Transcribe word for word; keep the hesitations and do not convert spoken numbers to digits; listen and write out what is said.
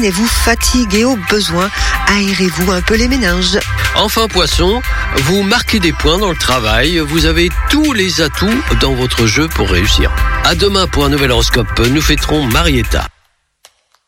et vous fatigue et au besoin, aérez-vous un peu les méninges. Enfin Poisson, vous marquez des points dans le travail, vous avez tous les atouts dans votre jeu pour réussir. À demain pour un nouvel horoscope, nous fêterons Marietta.